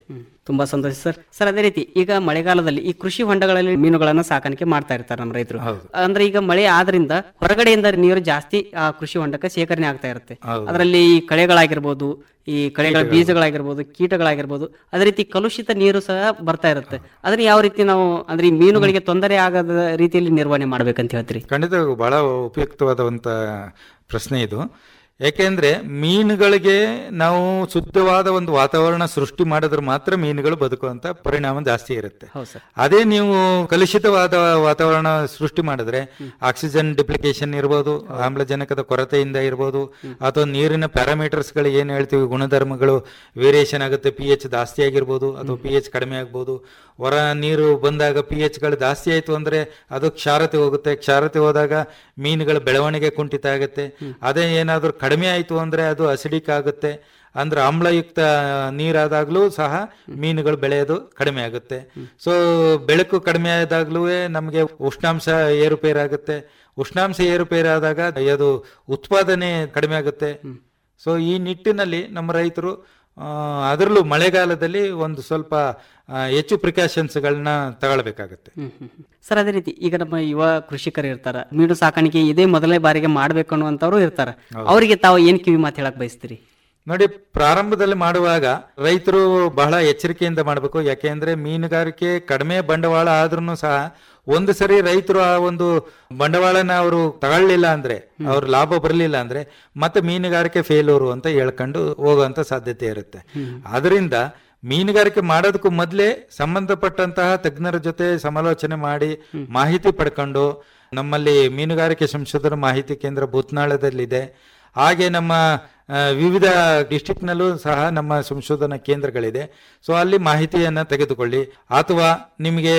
ತುಂಬಾ ಸಂತೋಷ sir. Sir ಅದೇ ರೀತಿ ಈಗ ಮಳೆಗಾಲದಲ್ಲಿ ಈ ಕೃಷಿ ಹೊಂಡಗಳಲ್ಲಿ ಮೀನುಗಳನ್ನ ಸಾಕಾಣಿಕೆ ಮಾಡ್ತಾ ಇರ್ತಾರೆ ನಮ್ಮ ರೈತರು. ಅಂದ್ರೆ ಈಗ ಮಳೆ ಆದ್ರಿಂದ ಹೊರಗಡೆಯಿಂದ ನೀರು ಜಾಸ್ತಿ ಆ ಕೃಷಿ ಹೊಂಡಕ್ಕೆ ಶೇಖರಣೆ ಆಗ್ತಾ ಇರುತ್ತೆ. ಅದರಲ್ಲಿ ಈ ಕಳೆಗಳಾಗಿರ್ಬೋದು, ಈ ಕಳೆಗಳ ಬೀಜಗಳಾಗಿರ್ಬೋದು, ಕೀಟಗಳಾಗಿರ್ಬೋದು, ಅದೇ ರೀತಿ ಕಲುಷಿತ ನೀರು ಸಹ ಬರ್ತಾ ಇರುತ್ತೆ. ಅದನ್ನ ಯಾವ ರೀತಿ ನಾವು ಅಂದ್ರೆ ಈ ಮೀನುಗಳಿಗೆ ತೊಂದರೆ ಆಗದ ರೀತಿಯಲ್ಲಿ ನಿರ್ವಹಣೆ ಮಾಡ್ಬೇಕಂತ ಹೇಳ್ತೀರಿ? ಖಂಡಿತ ಬಹಳ ಉಪಯುಕ್ತವಾದಂತ ಪ್ರಶ್ನೆ ಇದು. ಯಾಕೆಂದ್ರೆ ಮೀನುಗಳಿಗೆ ನಾವು ಶುದ್ಧವಾದ ಒಂದು ವಾತಾವರಣ ಸೃಷ್ಟಿ ಮಾಡಿದ್ರೆ ಮಾತ್ರ ಮೀನುಗಳು ಬದುಕುವಂತ ಪರಿಣಾಮ ಜಾಸ್ತಿ ಇರುತ್ತೆ. ಅದೇ ನೀವು ಕಲುಷಿತವಾದ ವಾತಾವರಣ ಸೃಷ್ಟಿ ಮಾಡಿದ್ರೆ ಆಕ್ಸಿಜನ್ ಡಿಪ್ಲಿಕೇಶನ್ ಇರ್ಬೋದು, ಆಮ್ಲಜನಕದ ಕೊರತೆಯಿಂದ ಇರ್ಬೋದು, ಅಥವಾ ನೀರಿನ ಪ್ಯಾರಾಮೀಟರ್ಸ್ ಗಳು ಏನ್ ಹೇಳ್ತೀವಿ ಗುಣಧರ್ಮಗಳು ವೇರಿಯೇಷನ್ ಆಗುತ್ತೆ. ಪಿ ಎಚ್ ಜಾಸ್ತಿ ಆಗಿರ್ಬೋದು ಅಥವಾ ಪಿ ಎಚ್ ಕಡಿಮೆ ಆಗ್ಬೋದು. ಹೊರ ನೀರು ಬಂದಾಗ ಪಿ ಎಚ್ ಗಳು ಜಾಸ್ತಿ ಆಯ್ತು ಅಂದ್ರೆ ಅದು ಕ್ಷಾರತೆ ಹೋಗುತ್ತೆ. ಕ್ಷಾರತೆ ಹೋದಾಗ ಮೀನುಗಳ ಬೆಳವಣಿಗೆ ಕುಂಠಿತ ಆಗುತ್ತೆ. ಅದೇ ಏನಾದ್ರೂ ಕಡಿಮೆ ಆಯ್ತು ಅಂದ್ರೆ ಅದು ಅಸಿಡಿಕ್ ಆಗುತ್ತೆ. ಅಂದ್ರೆ ಆಮ್ಲಯುಕ್ತ ನೀರಾದಾಗ್ಲೂ ಸಹ ಮೀನುಗಳು ಬೆಳೆಯೋದು ಕಡಿಮೆ ಆಗುತ್ತೆ. ಸೊ ಬೆಳಕು ಕಡಿಮೆ ಆದಾಗ್ಲೂ ನಮಗೆ ಉಷ್ಣಾಂಶ ಏರುಪೇರಾಗುತ್ತೆ. ಉಷ್ಣಾಂಶ ಏರುಪೇರಾದಾಗ ಅದು ಉತ್ಪಾದನೆ ಕಡಿಮೆ ಆಗುತ್ತೆ. ಸೊ ಈ ನಿಟ್ಟಿನಲ್ಲಿ ನಮ್ಮ ರೈತರು ಅದರಲ್ಲೂ ಮಳೆಗಾಲದಲ್ಲಿ ಒಂದು ಸ್ವಲ್ಪ ಹೆಚ್ಚು ಪ್ರಿಕಾಷನ್ಸ್ಗಳನ್ನ ತಗೊಳ್ಬೇಕಾಗತ್ತೆ. ಸರ್ ಅದೇ ರೀತಿ ಈಗ ನಮ್ಮ ಯುವ ಕೃಷಿಕರು ಇರ್ತಾರ, ಮೀನು ಸಾಕಾಣಿಕೆ ಇದೇ ಮೊದಲನೇ ಬಾರಿಗೆ ಮಾಡ್ಬೇಕು ಅನ್ನುವಂಥವ್ರು ಇರ್ತಾರ, ಅವರಿಗೆ ತಾವು ಏನ್ ಕಿವಿ ಮಾತು ಹೇಳಕ್ ಬಯಸ್ತೀರಿ? ನೋಡಿ, ಪ್ರಾರಂಭದಲ್ಲಿ ಮಾಡುವಾಗ ರೈತರು ಬಹಳ ಎಚ್ಚರಿಕೆಯಿಂದ ಮಾಡಬೇಕು. ಯಾಕೆಂದ್ರೆ ಮೀನುಗಾರಿಕೆ ಕಡಿಮೆ ಬಂಡವಾಳ ಆದ್ರೂ ಸಹ ಒಂದು ಸರಿ ರೈತರು ಆ ಒಂದು ಬಂಡವಾಳನ ಅವರು ತಗೊಳ್ಳಿಲ್ಲ ಅಂದ್ರೆ, ಅವ್ರ ಲಾಭ ಬರಲಿಲ್ಲ ಅಂದ್ರೆ ಮತ್ತೆ ಮೀನುಗಾರಿಕೆ ಫೇಲ್ಯೂರು ಅಂತ ಹೇಳ್ಕೊಂಡು ಹೋಗುವಂತ ಸಾಧ್ಯತೆ ಇರುತ್ತೆ. ಅದರಿಂದ ಮೀನುಗಾರಿಕೆ ಮಾಡೋದಕ್ಕೂ ಮೊದಲೇ ಸಂಬಂಧಪಟ್ಟಂತಹ ತಜ್ಞರ ಜೊತೆ ಸಮಾಲೋಚನೆ ಮಾಡಿ ಮಾಹಿತಿ ಪಡ್ಕೊಂಡು, ನಮ್ಮಲ್ಲಿ ಮೀನುಗಾರಿಕೆ ಸಂಶೋಧನಾ ಮಾಹಿತಿ ಕೇಂದ್ರ ಭೂತ್ನಾಳದಲ್ಲಿದೆ. ಹಾಗೆ ನಮ್ಮ ವಿವಿಧ ಡಿಸ್ಟ್ರಿಕ್ಟ್ನಲ್ಲೂ ಸಹ ನಮ್ಮ ಸಂಶೋಧನಾ ಕೇಂದ್ರಗಳಿದೆ. ಸೊ ಅಲ್ಲಿ ಮಾಹಿತಿಯನ್ನು ತೆಗೆದುಕೊಳ್ಳಿ. ಅಥವಾ ನಿಮಗೆ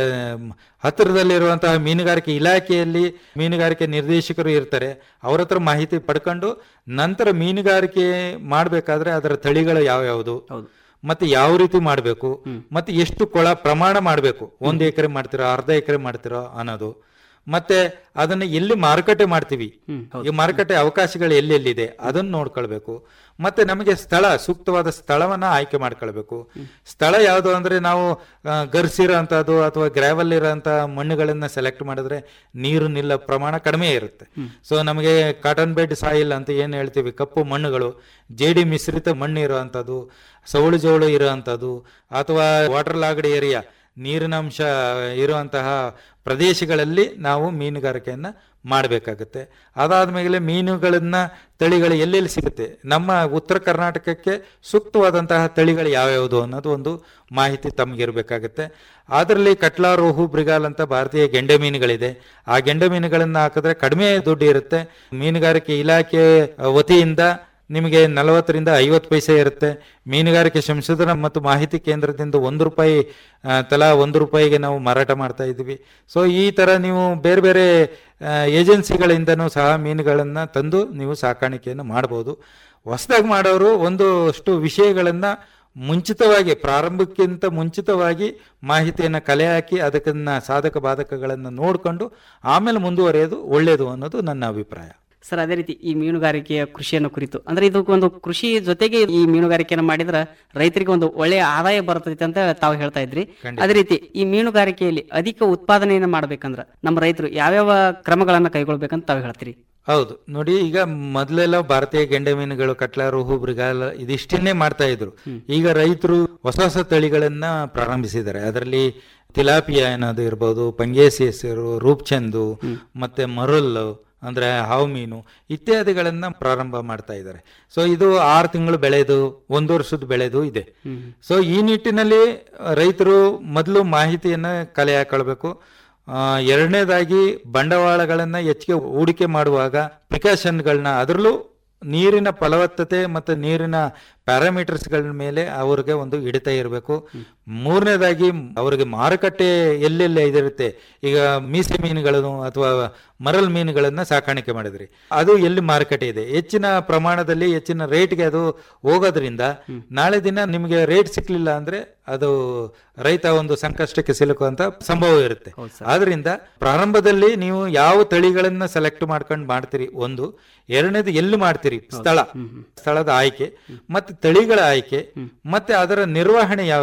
ಹತ್ತಿರದಲ್ಲಿರುವಂತಹ ಮೀನುಗಾರಿಕೆ ಇಲಾಖೆಯಲ್ಲಿ ಮೀನುಗಾರಿಕೆ ನಿರ್ದೇಶಕರು ಇರ್ತಾರೆ, ಅವ್ರ ಹತ್ರ ಮಾಹಿತಿ ಪಡ್ಕೊಂಡು ನಂತರ ಮೀನುಗಾರಿಕೆ ಮಾಡಬೇಕಾದ್ರೆ ಅದರ ತಳಿಗಳು ಯಾವ್ಯಾವುದು, ಮತ್ತೆ ಯಾವ ರೀತಿ ಮಾಡಬೇಕು, ಮತ್ತೆ ಎಷ್ಟು ಕೊಳ ಪ್ರಮಾಣ ಮಾಡಬೇಕು, 1 ಎಕರೆ ಮಾಡ್ತಿರೋ, ಅರ್ಧ ಎಕರೆ ಮಾಡ್ತಿರೋ ಅನ್ನೋದು, ಮತ್ತೆ ಅದನ್ನ ಎಲ್ಲಿ ಮಾರುಕಟ್ಟೆ ಮಾಡ್ತೀವಿ, ಈ ಮಾರುಕಟ್ಟೆ ಅವಕಾಶಗಳು ಎಲ್ಲೆಲ್ಲಿದೆ ಅದನ್ನ ನೋಡ್ಕೊಳ್ಬೇಕು. ಮತ್ತೆ ನಮಗೆ ಸೂಕ್ತವಾದ ಸ್ಥಳವನ್ನ ಆಯ್ಕೆ ಮಾಡ್ಕೊಳ್ಬೇಕು. ಸ್ಥಳ ಯಾವುದು ಅಂದ್ರೆ ನಾವು ಗರ್ಸಿರೋ ಅಂತದ್ದು ಅಥವಾ ಗ್ರಾವೆಲ್ ಇರೋಂತ ಮಣ್ಣುಗಳನ್ನ ಸೆಲೆಕ್ಟ್ ಮಾಡಿದ್ರೆ ನೀರು ನಿಲ್ಲ ಪ್ರಮಾಣ ಕಡಿಮೆ ಇರುತ್ತೆ. ಸೊ ನಮಗೆ ಕಾಟನ್ ಬೆಡ್ ಸಾಯಿಲ್ ಅಂತ ಏನ್ ಹೇಳ್ತೀವಿ, ಕಪ್ಪು ಮಣ್ಣುಗಳು, ಜೇಡಿ ಮಿಶ್ರಿತ ಮಣ್ಣು ಇರುವಂತದ್ದು, ಸವಳು ಜೋಳು ಇರುವಂತದ್ದು, ಅಥವಾ ವಾಟರ್ ಲಾಗ್ಡ್ ಏರಿಯಾ, ನೀರಿನಂಶ ಇರುವಂತಹ ಪ್ರದೇಶಗಳಲ್ಲಿ ನಾವು ಮೀನುಗಾರಿಕೆಯನ್ನ ಮಾಡಬೇಕಾಗುತ್ತೆ. ಅದಾದ್ಮೇಲೆ ಮೀನುಗಳನ್ನ ತಳಿಗಳು ಎಲ್ಲೆಲ್ಲಿ ಸಿಗುತ್ತೆ, ನಮ್ಮ ಉತ್ತರ ಕರ್ನಾಟಕಕ್ಕೆ ಸೂಕ್ತವಾದಂತಹ ತಳಿಗಳು ಯಾವ್ಯಾವುದು ಅನ್ನೋದು ಒಂದು ಮಾಹಿತಿ ತಮಗಿರ್ಬೇಕಾಗುತ್ತೆ. ಅದರಲ್ಲಿ ಕಟ್ಲಾ, ರೋಹು, ಬ್ರಿಗಾಲ್ ಅಂತ ಭಾರತೀಯ ಗೆಂಡೆ ಮೀನುಗಳಿದೆ. ಆ ಗೆಂಡೆ ಮೀನುಗಳನ್ನ ಹಾಕಿದ್ರೆ ಕಡಿಮೆ ದುಡ್ಡು ಇರುತ್ತೆ. ಮೀನುಗಾರಿಕೆ ಇಲಾಖೆ ವತಿಯಿಂದ ನಿಮಗೆ 40 ರಿಂದ 50 ಪೈಸೆ ಇರುತ್ತೆ. ಮೀನುಗಾರಿಕೆ ಸಂಶೋಧನಾ ಮತ್ತು ಮಾಹಿತಿ ಕೇಂದ್ರದಿಂದ ₹1 ತಲಾ ₹1 ನಾವು ಮಾರಾಟ ಮಾಡ್ತಾ ಇದ್ದೀವಿ. ಸೊ ಈ ತರ ನೀವು ಬೇರೆ ಬೇರೆ ಏಜೆನ್ಸಿಗಳಿಂದನೂ ಸಹ ಮೀನುಗಳನ್ನ ತಂದು ನೀವು ಸಾಕಾಣಿಕೆಯನ್ನು ಮಾಡಬಹುದು. ಹೊಸದಾಗಿ ಮಾಡೋರು ಒಂದಷ್ಟು ವಿಷಯಗಳನ್ನ ಮುಂಚಿತವಾಗಿ, ಪ್ರಾರಂಭಕ್ಕಿಂತ ಮುಂಚಿತವಾಗಿ ಮಾಹಿತಿಯನ್ನು ಕಲೆ ಹಾಕಿ ಅದಕ್ಕನ್ನ ಸಾಧಕ ಬಾಧಕಗಳನ್ನು ನೋಡಿಕೊಂಡು ಆಮೇಲೆ ಮುಂದುವರಿಯೋದು ಒಳ್ಳೆಯದು ಅನ್ನೋದು ನನ್ನ ಅಭಿಪ್ರಾಯ. ಸರ್ ಅದೇ ರೀತಿ ಈ ಮೀನುಗಾರಿಕೆಯ ಕೃಷಿಯನ್ನು ಕುರಿತು ಅಂದ್ರೆ ಇದು ಒಂದು ಕೃಷಿ ಜೊತೆಗೆ ಈ ಮೀನುಗಾರಿಕೆಯನ್ನು ಮಾಡಿದ್ರೆ ರೈತರಿಗೆ ಒಂದು ಒಳ್ಳೆಯ ಆದಾಯ ಬರ್ತೈತೆ ಅಂತ ತಾವು ಹೇಳ್ತಾ ಇದ್ರಿ. ಅದೇ ರೀತಿ ಈ ಮೀನುಗಾರಿಕೆಯಲ್ಲಿ ಅಧಿಕ ಉತ್ಪಾದನೆಯನ್ನು ಮಾಡ್ಬೇಕಂದ್ರ ನಮ್ಮ ರೈತರು ಯಾವ್ಯಾವ ಕ್ರಮಗಳನ್ನ ಕೈಗೊಳ್ಬೇಕಂತ ತಾವು ಹೇಳ್ತೀರಿ? ಹೌದು, ನೋಡಿ, ಈಗ ಮೊದಲೆಲ್ಲ ಭಾರತೀಯ ಗೆಂಡೆ ಮೀನುಗಳು, ಕಟ್ಲಾ, ರೋಹು, ಬ್ರಿಗಾಲ್ ಇದಿಷ್ಟನ್ನೇ ಮಾಡ್ತಾ ಇದ್ರು. ಈಗ ರೈತರು ಹೊಸ ಹೊಸ ತಳಿಗಳನ್ನ ಪ್ರಾರಂಭಿಸಿದ್ದಾರೆ. ಅದರಲ್ಲಿ ತಿಲಾಪಿಯಾ ಅನ್ನೋದು ಇರ್ಬೋದು, ಪಂಗೇಸಿಯಸ್, ರೂಪ್ಚಂದು, ಮತ್ತೆ ಮರುಲ್ಲು ಅಂದ್ರೆ ಹಾವು ಮೀನು ಇತ್ಯಾದಿಗಳನ್ನ ಪ್ರಾರಂಭ ಮಾಡ್ತಾ ಇದ್ದಾರೆ. ಸೊ ಇದು 6 ತಿಂಗಳು ಬೆಳೆದು 1 ವರ್ಷದ ಬೆಳೆದು ಇದೆ. ಸೊ ಈ ನಿಟ್ಟಿನಲ್ಲಿ ರೈತರು ಮೊದಲು ಮಾಹಿತಿಯನ್ನ ಕಲೆ ಹಾಕೊಳ್ಬೇಕು. ಎರಡನೇದಾಗಿ ಬಂಡವಾಳಗಳನ್ನ ಹೆಚ್ಚಿಗೆ ಹೂಡಿಕೆ ಮಾಡುವಾಗ ಪ್ರಿಕಾಷನ್ಗಳನ್ನ, ಅದರಲ್ಲೂ ನೀರಿನ ಫಲವತ್ತತೆ ಮತ್ತು ನೀರಿನ ಪ್ಯಾರಾಮೀಟರ್ಸ್ಗಳ ಮೇಲೆ ಅವ್ರಿಗೆ ಒಂದು ಹಿಡಿತ ಇರಬೇಕು. ಮೂರನೇದಾಗಿ ಅವರಿಗೆ ಮಾರುಕಟ್ಟೆ ಎಲ್ಲೆಲ್ಲ ಇದಿರುತ್ತೆ. ಈಗ ಮೀಸೆ ಮೀನುಗಳನ್ನು ಅಥವಾ ಮರಲ್ ಮೀನುಗಳನ್ನ ಸಾಕಾಣಿಕೆ ಮಾಡಿದ್ರಿ, ಅದು ಎಲ್ಲಿ ಮಾರುಕಟ್ಟೆ ಇದೆ, ಹೆಚ್ಚಿನ ಪ್ರಮಾಣದಲ್ಲಿ ಹೆಚ್ಚಿನ ರೇಟ್ಗೆ ಅದು ಹೋಗೋದ್ರಿಂದ ನಾಳೆ ದಿನ ನಿಮಗೆ ರೇಟ್ ಸಿಕ್ಲಿಲ್ಲ ಅಂದ್ರೆ ಅದು ರೈತ ಒಂದು ಸಂಕಷ್ಟಕ್ಕೆ ಸಿಲುಕುವಂತ ಸಂಭವ ಇರುತ್ತೆ. ಆದ್ರಿಂದ ಪ್ರಾರಂಭದಲ್ಲಿ ನೀವು ಯಾವ ತಳಿಗಳನ್ನ ಸೆಲೆಕ್ಟ್ ಮಾಡ್ಕೊಂಡು ಮಾಡ್ತೀರಿ, ಒಂದು. ಎರಡನೇದು ಎಲ್ಲಿ ಮಾಡ್ತೀರಿ, ಸ್ಥಳದ ಆಯ್ಕೆ, ಮತ್ತೆ ತಳಿಗಳ ಆಯ್ಕೆ, ಮತ್ತೆ ಅದರ ನಿರ್ವಹಣೆ ಯಾವ